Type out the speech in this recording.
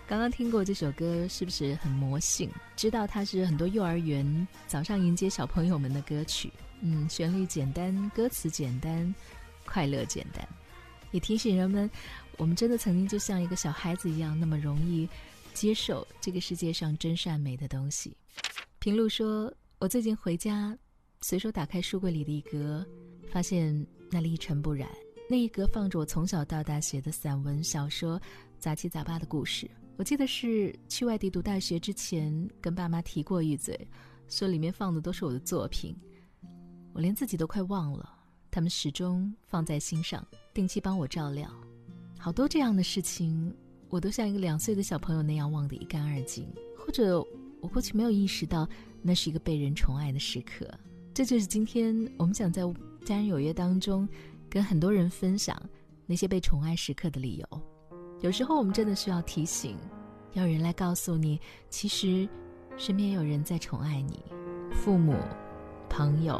刚刚听过这首歌，是不是很魔性？知道它是很多幼儿园早上迎接小朋友们的歌曲。旋律简单，歌词简单，快乐简单，也提醒人们，我们真的曾经就像一个小孩子一样，那么容易接受这个世界上真善美的东西。平路说，我最近回家，随手打开书柜里的一格，发现那里一尘不染，那一格放着我从小到大写的散文、小说、杂七杂八的故事。我记得是去外地读大学之前跟爸妈提过一嘴，说里面放的都是我的作品，我连自己都快忘了，他们始终放在心上，定期帮我照料。好多这样的事情，我都像一个2岁的小朋友那样忘得一干二净，或者我过去没有意识到那是一个被人宠爱的时刻。这就是今天我们想在家人有约当中跟很多人分享那些被宠爱时刻的理由。有时候我们真的需要提醒，要有人来告诉你，其实身边有人在宠爱你，父母、朋友、